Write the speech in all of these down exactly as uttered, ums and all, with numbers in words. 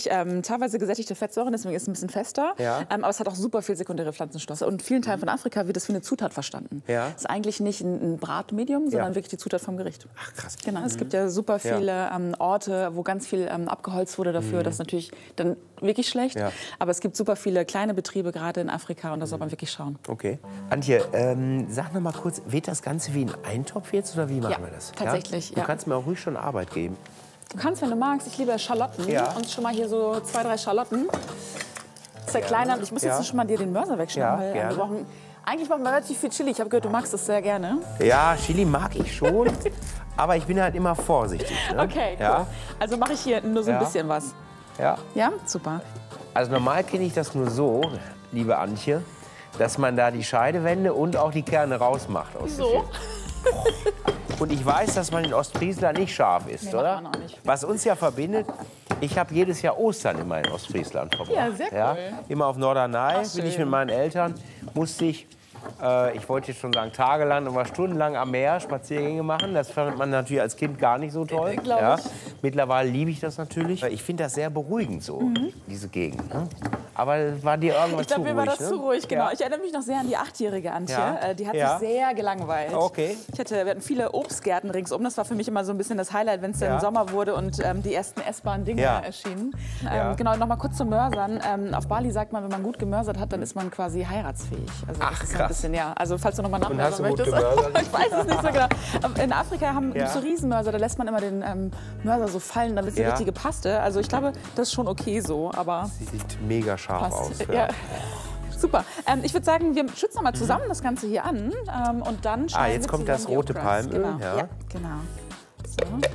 tatsächlich ähm, teilweise gesättigte Fettsäuren, deswegen ist es ein bisschen fester. Ja. Ähm, aber es hat auch super viel sekundäre Pflanzenstoffe. Und in vielen Teilen von Afrika wird das wie eine Zutat verstanden. Ja. Es ist eigentlich nicht ein, ein Bratmedium, sondern Ja. wirklich die Zutat vom Gericht. Ach, krass. Genau, es gibt ja super viele ähm, Orte, wo ganz viel ähm, abgeholzt wurde dafür. Das ist natürlich dann wirklich schlecht. Ja. Aber es gibt super viele kleine Betriebe, gerade in Afrika. Und da soll man wirklich schauen. Okay. Antje, ähm, sag noch mal kurz, wird das Ganze wie ein Eintopf jetzt oder wie machen Ja, wir das? tatsächlich, Du ja. kannst mir auch ruhig schon Arbeit geben. Du kannst, wenn du magst, ich liebe Schalotten. Ja. Und schon mal hier so zwei, drei Schalotten. Zerkleinern. Ich muss jetzt Ja. schon mal dir den Mörser wegschneiden. Ja, weil, äh, gerne. wir brauchen, eigentlich brauchen wir relativ viel Chili. Ich habe gehört, du magst das sehr gerne. Ja, Chili mag ich schon, aber ich bin halt immer vorsichtig. Ne? Okay, cool. Ja? Also mache ich hier nur so ein Ja. bisschen was. Ja. Ja, super. Also normal kenne ich das nur so, liebe Antje, dass man da die Scheidewände und auch die Kerne rausmacht aus der So. Chili. Und ich weiß, dass man in Ostfriesland nicht scharf ist, Nee, oder? macht man auch nicht. Was uns ja verbindet, ich habe jedes Jahr Ostern immer in Ostfriesland verbracht. Ja, sehr cool. Immer auf Norderney Ach, bin ich schön. mit meinen Eltern, musste ich, äh, ich wollte jetzt schon sagen tagelang, aber stundenlang am Meer Spaziergänge machen. Das fand man natürlich als Kind gar nicht so toll. Äh, glaub ja. ich. Mittlerweile liebe ich das natürlich. Ich finde das sehr beruhigend so, diese Gegend. Ne? Aber es war dir irgendwann Ich glaube, zu mir war ruhig, das ne? zu ruhig, genau. Ja. Ich erinnere mich noch sehr an die achtjährige Antje. Ja. Äh, Die hat Ja. sich sehr gelangweilt. Okay. Ich hatte, wir hatten viele Obstgärten ringsum. Das war für mich immer so ein bisschen das Highlight, wenn es dann Ja. Sommer wurde und ähm, die ersten essbaren Dinge Ja. erschienen. Ja. Ähm, genau, noch mal kurz zum Mörsern. Ähm, auf Bali sagt man, wenn man gut gemörsert hat, dann ist man quasi heiratsfähig. Also Ach, das ist so ein krass. bisschen, ja. Also falls du noch mal Und hast nachmörsern du gut möchtest. gemörsert? Ich weiß es nicht so genau. Aber in Afrika haben Ja. gibt's so Riesenmörser, da lässt man immer den ähm, Mörser so fallen, dann ist die Ja. richtige Paste. Also ich glaube, das ist schon okay so, aber Sieht mega scharf aus. passt. Ja. Ja. Super. Ähm, ich würde sagen, wir schützen noch mal zusammen das Ganze hier an ähm, und dann schneiden Ah, jetzt wir kommt das zusammen die rote Okras. Palmöl, Genau. ja. Ja, genau. So.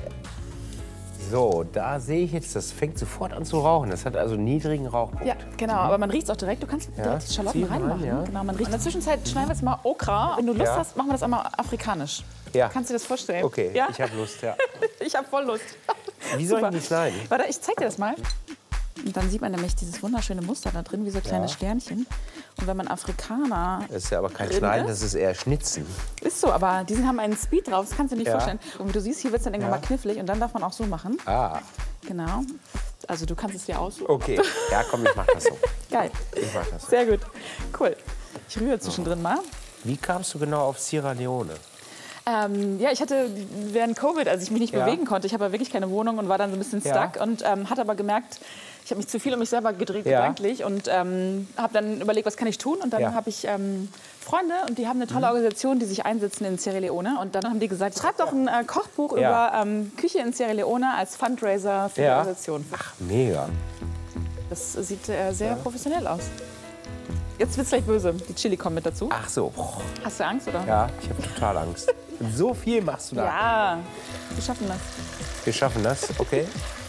So, da sehe ich jetzt, das fängt sofort an zu rauchen. Das hat also einen niedrigen Rauchpunkt. Ja, genau. Aber man riecht es auch direkt. Du kannst direkt die Schalotten Zieh rein, reinmachen. ja. Genau, man riecht. In der Zwischenzeit schneiden wir jetzt mal Okra. Wenn du Lust Ja. hast, machen wir das einmal afrikanisch. Ja. Kannst du dir das vorstellen? Okay, Ja? ich habe Lust, ja. Ich habe voll Lust. Wie soll ich Super. die schneiden? Warte, ich zeig dir das mal. Und dann sieht man nämlich dieses wunderschöne Muster da drin, wie so kleine Ja. Sternchen. Und wenn man Afrikaner Das ist ja aber kein drin Schneiden, ist- das ist eher Schnitzen. Ist so, aber die haben einen Speed drauf, das kannst du dir nicht Ja. vorstellen. Und wie du siehst, hier wird es dann irgendwann Ja. mal knifflig und dann darf man auch so machen. Ah, Genau. Also du kannst es dir aussuchen. okay. Ja, komm, ich mach das so. Geil. Ich mach das so. Sehr gut. Cool. Ich rühre zwischendrin mal. Wie kamst du genau auf Sierra Leone? Ähm, ja, ich hatte während Covid, als ich mich nicht Ja. bewegen konnte, ich habe ja wirklich keine Wohnung und war dann so ein bisschen Ja. stuck und ähm, hatte aber gemerkt, ich habe mich zu viel um mich selber gedreht Ja. gedanklich und ähm, habe dann überlegt, was kann ich tun und dann Ja. Mhm. habe ich ähm, Freunde und die haben eine tolle Organisation, die sich einsetzen in Sierra Leone und dann haben die gesagt, schreib doch ein äh, Kochbuch Ja. über ähm, Küche in Sierra Leone als Fundraiser für die Ja. Organisation. Ach, mega. Das sieht äh, sehr professionell aus. Jetzt wird's gleich böse. Die Chili kommen mit dazu. Ach so. Hast du Angst, oder? Ja, ich habe total Angst. So viel machst du da. Ja, wir schaffen das. Wir schaffen das, okay.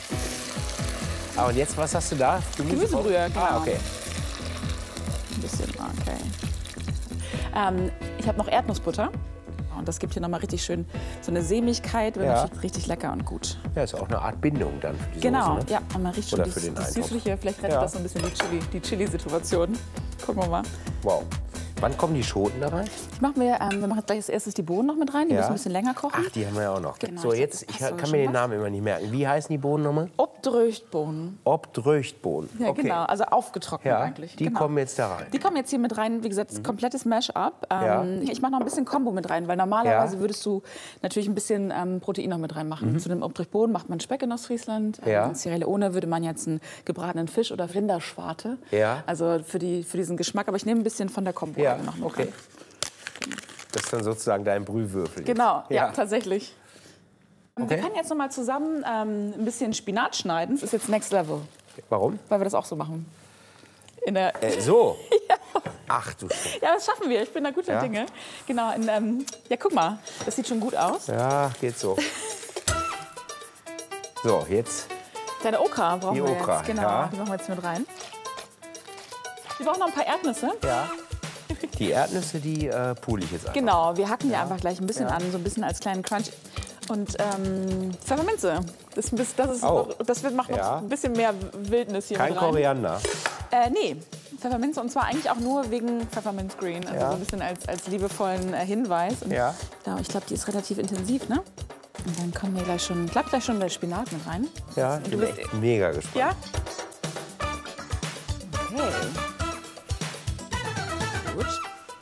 Ah, und jetzt, was hast du da? Gemüsebrühe, genau. Ah, okay. Ein bisschen, okay. Ähm, ich habe noch Erdnussbutter. Und das gibt hier nochmal richtig schön so eine Sämigkeit. Wird Ja. natürlich richtig lecker und gut. Ja, ist auch eine Art Bindung dann für die Genau, Soße, ne? ja. Und man riecht schon Oder das, für den das Eintopf. Süßliche. Vielleicht rettet Ja. das so ein bisschen die Chili, die Chili-Situation. Gucken wir mal. Wow. Wann kommen die Schoten da rein? Ich mach mir, ähm, wir machen jetzt gleich als erstes die Bohnen noch mit rein. Die Ja. müssen ein bisschen länger kochen. Ach, die haben wir ja auch noch. Genau, So, ich jetzt, glaub, ich hast du kann schon mir den was? Namen immer nicht merken. Wie heißen die Bohnen nochmal? Obdröchtbohnen. Obdröchtbohnen. Ja, okay. genau. Also aufgetrocknet Ja, eigentlich. die genau. kommen jetzt da rein. Die kommen jetzt hier mit rein, wie gesagt, komplettes Mash-up. Ähm, Ja. Ich mache noch ein bisschen Kombo mit rein, weil normalerweise Ja. würdest du natürlich ein bisschen ähm, Protein noch mit reinmachen. Zu dem Obdröchtbohnen macht man Speck in Ostfriesland. Ähm, Ja. In Sierra Leone würde man jetzt einen gebratenen Fisch oder Rinderschwarte. Ja. Also für, die, für diesen Geschmack. Aber ich nehme ein bisschen von der Kombo Ja, noch mit okay. rein. Das ist dann sozusagen dein Brühwürfel. Genau, ja, Ja. tatsächlich. Okay. Wir können jetzt noch mal zusammen ähm, ein bisschen Spinat schneiden. Das ist jetzt Next Level, Warum? weil wir das auch so machen. In der Äh, so. Ach du Scheiße. Ja, das schaffen wir. Ich bin da guter Ja? Dinge. Genau. In, ähm, ja, guck mal. Das sieht schon gut aus. Ja, geht so. So, jetzt. Deine Okra brauchen Die wir Okra, jetzt. Genau, ja. die machen wir jetzt mit rein. Wir brauchen noch ein paar Erdnüsse. Ja. Die Erdnüsse, die äh, pule ich jetzt einfach. Genau, wir hacken die einfach gleich ein bisschen Ja. an, so ein bisschen als kleinen Crunch. Und ähm, Pfefferminze. Das, ist ein bisschen- das, ist Oh. noch, das wird, macht noch Ja. ein bisschen mehr Wildnis hier Kein mit rein. Koriander. Äh, nee, Pfefferminze. Und zwar eigentlich auch nur wegen Pfefferminz Green. Also Ja. so ein bisschen als, als liebevollen äh, Hinweis. Und Ja. genau, ich glaube, die ist relativ intensiv, ne? Und dann kommen wir gleich schon, klappt gleich schon der Spinat mit rein. Ja, Und ich du bin bist- echt mega gespannt. Ja? Okay. Gut.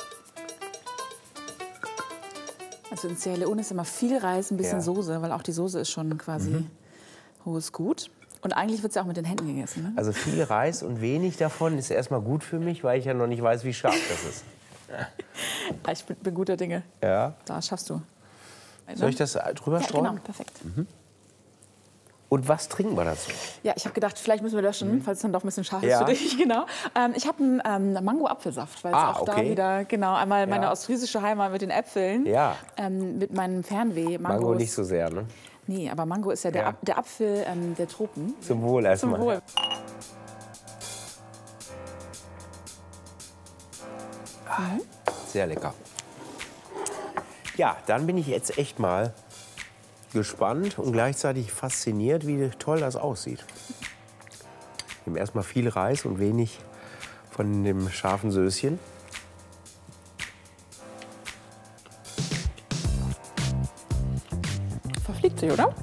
Also in Sierra Leone ist immer viel Reis, ein bisschen Ja. Soße, weil auch die Soße ist schon quasi Mhm. hohes Gut. Und eigentlich wird es ja auch mit den Händen gegessen. Ne? Also viel Reis und wenig davon ist erstmal gut für mich, weil ich ja noch nicht weiß, wie scharf das ist. Ja, ich bin, bin guter Dinge. Ja. Da schaffst du. Soll ich das drüber Ja, streuen? genau, perfekt. Und was trinken wir dazu? Ja, ich habe gedacht, vielleicht müssen wir löschen, falls es dann doch ein bisschen scharf Ja. ist für dich. Genau. Ähm, ich habe einen ähm, Mango-Apfelsaft, weil es Ah, auch da okay. wieder, genau, einmal meine Ja. ostfriesische Heimat mit den Äpfeln, Ja. ähm, mit meinem Fernweh. Mango Mangos- nicht so sehr, ne? Nee, aber Mango ist ja der, Ja. Ap der Apfel ähm, der Tropen. Zum Wohl Zum erstmal. Wohl. Sehr lecker. Ja, dann bin ich jetzt echt mal gespannt und gleichzeitig fasziniert, wie toll das aussieht. Wir haben erstmal viel Reis und wenig von dem scharfen Söschen. Verfliegt sich, oder?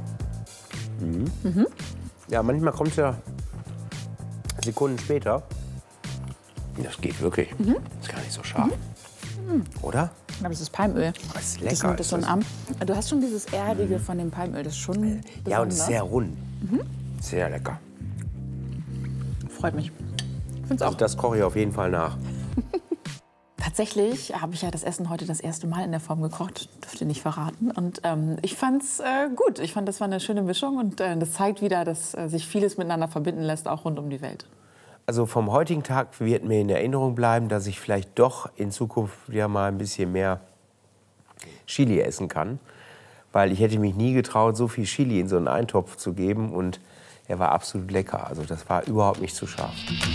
Ja, manchmal kommt es ja Sekunden später. Das geht wirklich. Ist gar nicht so scharf. Oder? Aber das ist Palmöl. Das ist Das lecker. ist, das ist so ein ist Arm. Du hast schon dieses Erdige von dem Palmöl. Das ist schon das. Ja, und es ist besonders. sehr rund. Sehr lecker. Freut mich. Ich finde es auch. Also das koche ich auf jeden Fall nach. Tatsächlich habe ich ja das Essen heute das erste Mal in der Form gekocht, dürfte nicht verraten. Und ähm, ich fand es äh, gut. Ich fand, das war eine schöne Mischung und äh, das zeigt wieder, dass äh, sich vieles miteinander verbinden lässt, auch rund um die Welt. Also vom heutigen Tag wird mir in Erinnerung bleiben, dass ich vielleicht doch in Zukunft wieder mal ein bisschen mehr Chili essen kann. Weil ich hätte mich nie getraut, so viel Chili in so einen Eintopf zu geben. Und er war absolut lecker. Also das war überhaupt nicht zu scharf.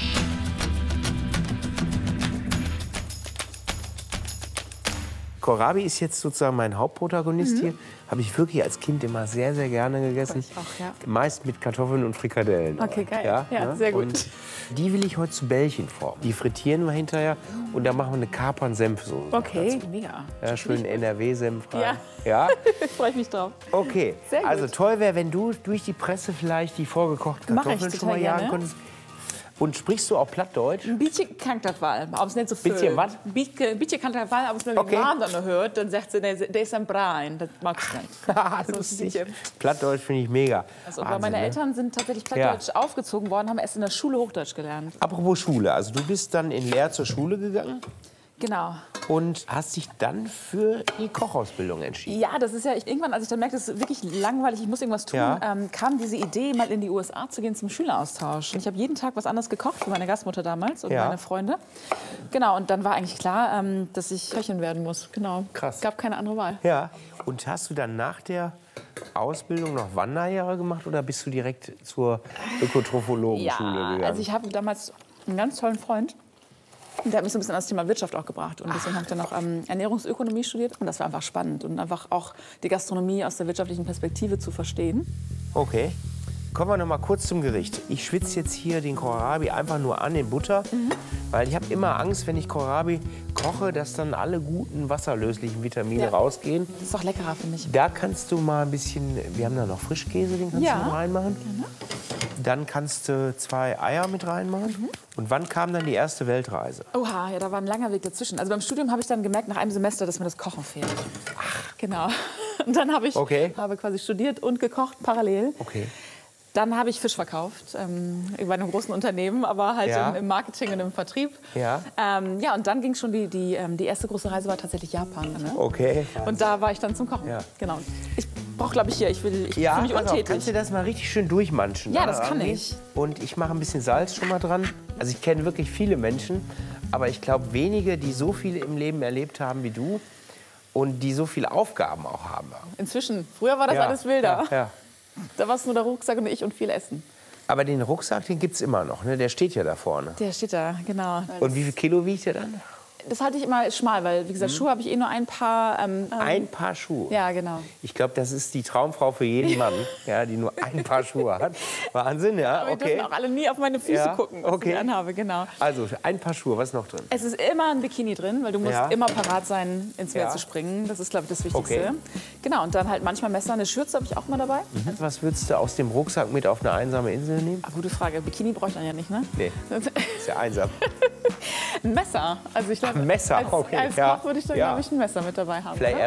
Kohlrabi ist jetzt sozusagen mein Hauptprotagonist hier. Habe ich wirklich als Kind immer sehr, sehr gerne gegessen. Ich auch, ja. Meist mit Kartoffeln und Frikadellen. Okay, geil. Ja, Ja, ne? sehr gut. Und die will ich heute zu Bällchen formen. Die frittieren wir hinterher und dann machen wir eine Kapern-Senfsoße. Okay, mega. Ja, schön N R W-Senf rein. Ja. Ja? Freue ich mich drauf. Okay. Sehr gut. Also toll wäre, wenn du durch die Presse vielleicht die vorgekochten Mach ich Kartoffeln schon total mal jagen gerne. könntest. Und sprichst du auch Plattdeutsch? Ein bisschen kann das Fall, aber es nicht so viel. Bisschen was? Ein bisschen, bisschen kann das Fall, aber es nur Okay. die Namen dann hört, dann sagt sie, der, der ist ein Brain. Das mag ich nicht. Ah, So ein lustig. bisschen. Plattdeutsch finde ich mega. Also, aber Wahnsinn, meine ne? Eltern sind tatsächlich plattdeutsch aufgezogen worden, haben erst in der Schule Hochdeutsch gelernt. Apropos Schule, also du bist dann in Leer zur Schule gegangen Genau. und hast dich dann für die Kochausbildung entschieden. Ja, das ist ja, ich, irgendwann, als ich dann merkte, das ist wirklich langweilig, ich muss irgendwas tun, Ja. ähm, kam diese Idee, mal in die U S A zu gehen zum Schüleraustausch. Und ich habe jeden Tag was anderes gekocht für meine Gastmutter damals und Ja. meine Freunde. Genau, und dann war eigentlich klar, ähm, dass ich Köchin werden muss. Genau. Krass. Gab keine andere Wahl. Ja. Und hast du dann nach der Ausbildung noch Wanderjahre gemacht oder bist du direkt zur Ökotrophologenschule Ja, gegangen? also ich habe damals einen ganz tollen Freund. Und der hat mich so ein bisschen an das Thema Wirtschaft auch gebracht. Und deswegen habe ich dann auch ähm, Ernährungsökonomie studiert. Und das war einfach spannend. Und einfach auch die Gastronomie aus der wirtschaftlichen Perspektive zu verstehen. Okay. Kommen wir noch mal kurz zum Gericht. Ich schwitze jetzt hier den Kohlrabi einfach nur an in Butter, weil ich habe immer Angst, wenn ich Kohlrabi koche, dass dann alle guten wasserlöslichen Vitamine Ja. rausgehen. Das ist auch leckerer, finde ich. Da kannst du mal ein bisschen, wir haben da noch Frischkäse, den kannst Ja. du noch reinmachen. Dann kannst du zwei Eier mit reinmachen. Und wann kam dann die erste Weltreise? Oha, ja, da war ein langer Weg dazwischen. Also beim Studium habe ich dann gemerkt, nach einem Semester, dass mir das Kochen fehlt. Ach. Genau. Und dann habe ich Okay. habe quasi studiert und gekocht parallel. Okay. Dann habe ich Fisch verkauft, ähm, bei einem großen Unternehmen, aber halt Ja. im, im Marketing und im Vertrieb. Ja. Ähm, ja, und dann ging schon die, die, ähm, die erste große Reise war tatsächlich Japan. Ne? Okay. Und da war ich dann zum Kochen. Ja. Genau. Ich brauche, glaube ich, hier, ich will ich Ja, fühle mich pass auf, untätig. kannst du das mal richtig schön durchmanschen? Ja, ne, das kann Andi? ich. Und ich mache ein bisschen Salz schon mal dran. Also ich kenne wirklich viele Menschen, aber ich glaube wenige, die so viel im Leben erlebt haben wie du und die so viele Aufgaben auch haben. Inzwischen, früher war das Ja, alles wilder. Ja, ja. Da war es nur der Rucksack und ich und viel Essen. Aber den Rucksack, den gibt es immer noch, ne? Der steht ja da vorne. Der steht da, genau. Und wie viel Kilo wiegt der dann? das halte ich immer schmal, weil, wie gesagt, Schuhe habe ich eh nur ein Paar. Ähm, Ein Paar Schuhe? Ja, genau. Ich glaube, das ist die Traumfrau für jeden Mann, ja, die nur ein Paar Schuhe hat. Wahnsinn, ja, Aber die okay. dürfen auch alle nie auf meine Füße Ja, gucken, was okay. ich anhabe, genau. Also, ein Paar Schuhe, was ist noch drin? Es ist immer ein Bikini drin, weil du musst Ja. immer parat sein, ins Meer Ja. zu springen. Das ist, glaube ich, das Wichtigste. Okay. Genau, und dann halt manchmal Messer. Eine Schürze habe ich auch mal dabei. Was würdest du aus dem Rucksack mit auf eine einsame Insel nehmen? Ah, gute Frage. Bikini brauche ich dann ja nicht, ne? Nee, ist ja einsam. Ein Messer. Also ich glaube, Ein Messer, als, okay, als ja. Koch würde ich dann, Ja. glaube ich, ein Messer mit dabei haben. Vielleicht oder?